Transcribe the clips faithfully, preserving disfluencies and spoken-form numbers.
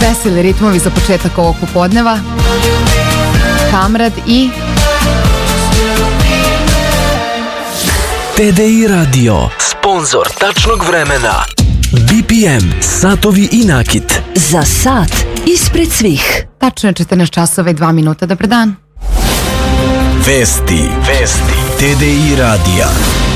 Veseli ritmovi za početak ovog popodneva. Kamrad i T D I Radio, sponzor tačnog vremena. B P M, satovi i nakit. Za sat ispred svih. Tačno je četrnaest časova i dva minuta. Dobar dan. Vesti, vesti, T D I radija.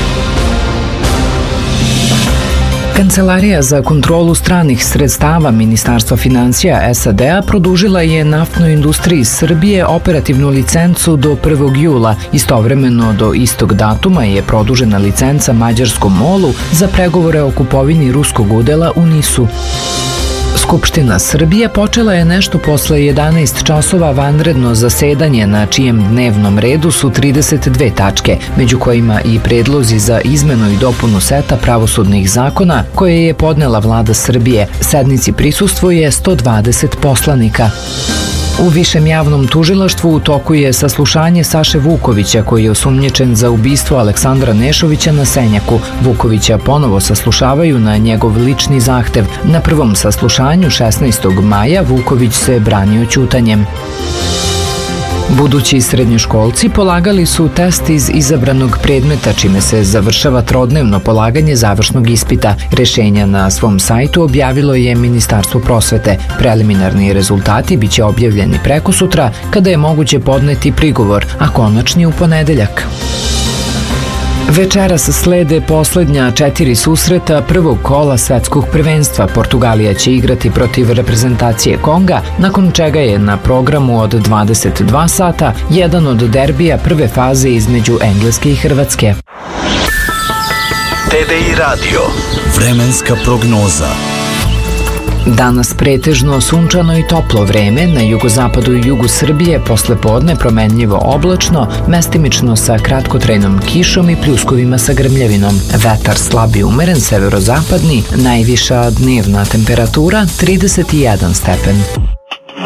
Kancelarija za kontrolu stranih sredstava Ministarstva financija S A D-a produžila je naftnoj industriji Srbije operativnu licencu do prvog jula. Istovremeno do istog datuma je produžena licenca mađarskom MOL-u za pregovore o kupovini ruskog udela u NIS-u. Skupština Srbije počela je nešto posle jedanaest časova vanredno zasedanje na čijem dnevnom redu su trideset dve tačke, među kojima i predlozi za izmenu i dopunu seta pravosudnih zakona koje je podnela vlada Srbije. Sednici prisustvuje sto dvadeset poslanika. U Višem javnom tužilaštvu u toku je saslušanje Saše Vukovića koji je osumnjičen za ubistvo Aleksandra Nešovića na Senjaku. Vukovića ponovo saslušavaju na njegov lični zahtev. Na prvom saslušanju šesnaestog maja Vuković se branio ćutanjem. Budući srednjoškolci polagali su test iz izabranog predmeta, čime se završava trodnevno polaganje završnog ispita. Rešenja na svom sajtu objavilo je Ministarstvo prosvete. Preliminarni rezultati biće objavljeni prekosutra, kada je moguće podneti prigovor, a konačni u ponedeljak. Večeras slede poslednja četiri susreta prvog kola svetskog prvenstva. Portugalija će igrati protiv reprezentacije Konga, nakon čega je na programu od dvadeset dva sata jedan od derbija prve faze između Engleske i Hrvatske. T D I radio, vremenska prognoza. Danas pretežno sunčano i toplo vreme, na jugozapadu i jugu Srbije posle podne promenljivo oblačno, mestimično sa kratkotrajnom kišom i pljuskovima sa grmljavinom. Vetar slab i umeren severozapadni, najviša dnevna temperatura trideset jedan stepen.